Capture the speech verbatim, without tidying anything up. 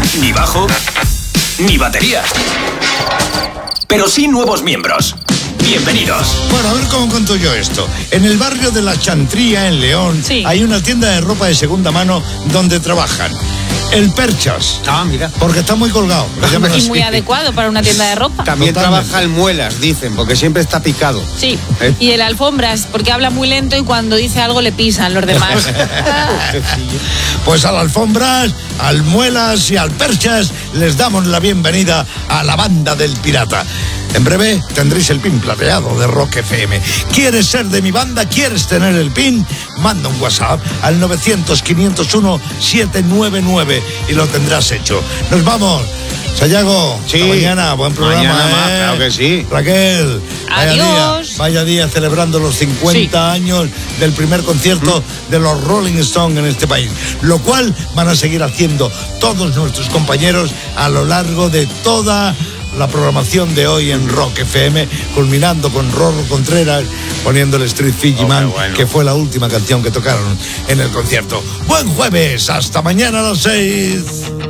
ni bajo, ni batería. Pero sí nuevos miembros. Bienvenidos. Bueno, a ver cómo cuento yo esto. En el barrio de La Chantría, en León, sí. hay una tienda de ropa de segunda mano donde trabajan el Perchas. Ah, mira. Porque está muy colgado. Y así. Muy adecuado para una tienda de ropa. También Totalmente. Trabaja el Muelas, dicen, porque siempre está picado. Sí. ¿Eh? Y el Alfombras, porque habla muy lento y cuando dice algo le pisan los demás. Pues al Alfombras, al Muelas y al Perchas les damos la bienvenida a la banda del pirata. En breve tendréis el pin plateado de Rock F M. ¿Quieres ser de mi banda? ¿Quieres tener el pin? Manda un WhatsApp al novecientos, quinientos uno, setecientos noventa y nueve y lo tendrás hecho. Nos vamos. Sayago, sí. hasta mañana, buen programa. Mañana más, ¿eh? claro que sí. Raquel, vaya adiós. Día, vaya día celebrando los cincuenta sí. años del primer concierto mm. de los Rolling Stones en este país. Lo cual van a seguir haciendo todos nuestros compañeros a lo largo de toda la programación de hoy en Rock F M, culminando con Rorro Contreras poniendo el Street Fiji Man, oh, bueno. que fue la última canción que tocaron en el concierto. Buen jueves, hasta mañana a las seis.